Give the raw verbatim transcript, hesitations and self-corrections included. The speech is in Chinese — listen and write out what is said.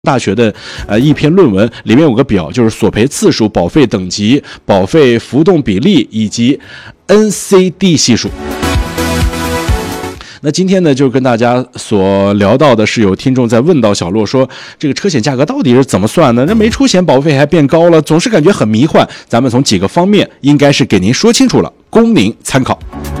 大学的呃一篇论文，里面有个表，就是索赔次数、保费等级、保费浮动比例以及 N C D 系数。那今天呢，就跟大家所聊到的是，有听众在问到小洛说，这个车险价格到底是怎么算的？那没出险保费还变高了，总是感觉很迷幻。咱们从几个方面应该是给您说清楚了，供您参考。